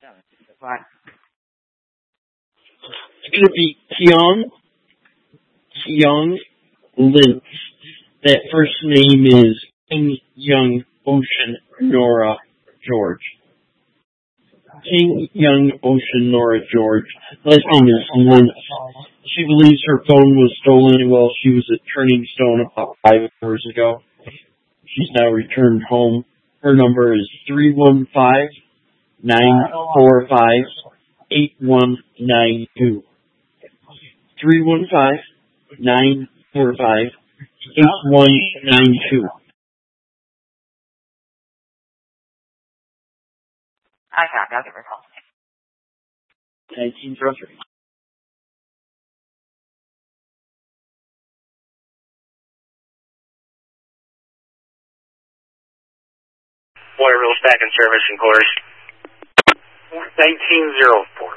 It's going to be Kyung Lin. That first name is King Young Ocean Nora George. King Young Ocean Nora George. Last name is Lin. She believes her phone was stolen while she was at Turning Stone about 5 hours ago. She's now returned home. Her number is 315-945-8192. 315-945-8192. I copy. I'll give her a call. 1903. Boyer Real Stack and Service in Quarters. 1904.